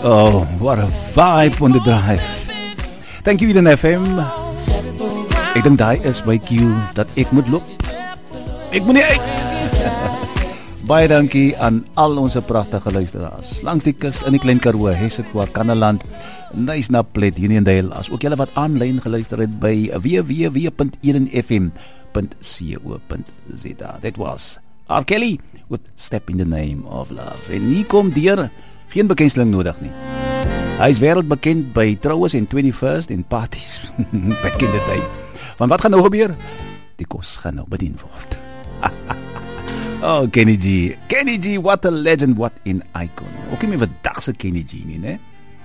Oh, what a vibe on the drive. Thank you, Eden FM. Ek dink daai is by Q dat ek moet loop. Ek moet nie uit. Baie dankie aan al ons pragtige luisteraars. Langs die kus in die Klein Karoo, Hessequa, Kannaland, Nysnaplet, Uniondale, as ook julle wat aanlyn geluister het by www.edenfm.co.za. That was R. Kelly with Step in the Name of Love. En hier kom deur, geen bekensling nodig nie. Hy is wereldbekend by troues en 21st en parties. Back in the day. Want wat gaan nou gebeur? Die kos gaan nou bedien word. Oh, Kenny G. Kenny G, what a legend, what an icon. Ook nie meer verdagse Kenny G nie, ne?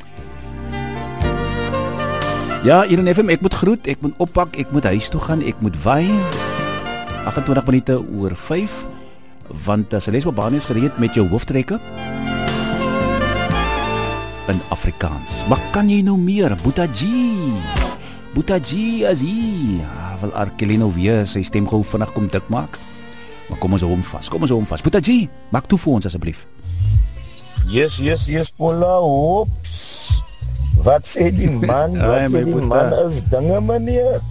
Ja, hier in FM, ek moet groet, ek moet oppak, ek moet huis toe gaan, ek moet waai. 28 minute oor 5, want Celeste Babani is gereed met jou hooftrekke in Afrikaans. Maar kan jy nou meer? Boeta G. Boeta G is hier. Wil R. Kelly nou weer sy stem gou vinnig kom dik maak? Maar kom ons hom vas. Boeta G, maak toe vir ons asseblief. Yes, Paula, oeps. Wat sê die man? Man is dinge, meneer.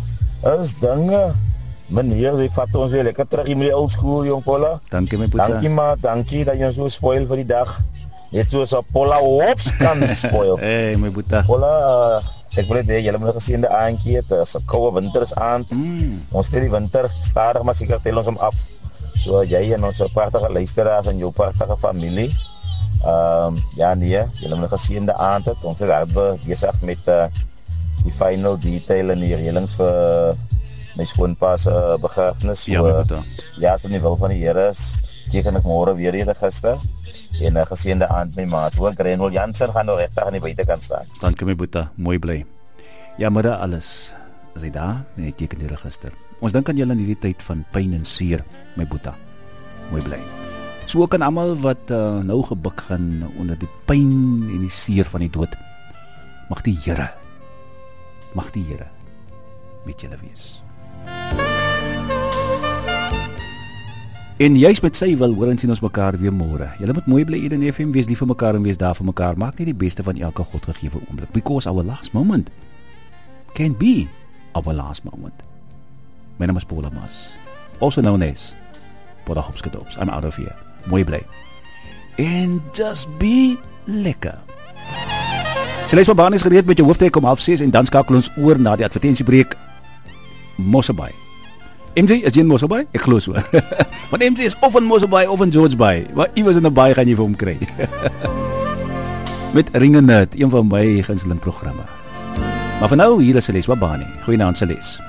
Meneer, die vat ons weer lekker terug in die old school, jong Paula. Dankie, my Boeta. Dankie, ma, dankie dat jy so spoil vir die dag. Net soos Paula, oeps, kan spoil. Hey, my Boeta. Paula, ek wil net julle moet gesien die aandjie, het is 'n koue wintersaand. Ons het die winter stadig maar seker tel ons hom af. So jy en ons pragtige luisteraars en jou pragtige familie. Ja nee, julle moet gesien die aand het. Ons is hard besig met die final detail en die reëlings vir my skoonpa se begrafnis. So ja, as dit nie wil van die Here is, teken ek môre weer hier gister. En gesien die aand my maat, hoor Grenwell Jansen gaan nou regtig aan die buitekant staan. Dankie my Boeta, mooi bly. Ja, maar alles is hy daar en hy teken die register. Ons dink aan julle in hierdie tyd van pyn en seer, my Boeta. Mooi bly. So ook aan almal wat nou gebuk gaan onder die pyn en die seer van die dood. Mag die Here met julle wees. En juist met sy wil, hoor en sien ons mekaar weer môre. Julle moet mooi bly in FM, wees lief vir mekaar en wees daar vir mekaar. Maak net die beste van elke Godgegewe oomblik, because our last moment can be our last moment. My name is Paula Mas, also known as Paula Hopsketops. I'm out of here. Mooi bly. And just be lekker. Celeste Babani is gereed met jou hoofdtrek om 6:30 en dan skakel ons oor na die advertentiebreek Mosselbaai. MJ is Jen Mosselbaai? Ek glo so. Want MJ is of in Mosselbaai of in George Bay. Maar iewers in 'n baai gaan jy vir hom kry. Met Ring and Nerd, een van my gunsteling programme. Maar vir nou, hier is Celeste Babani. Goeienaand Celeste.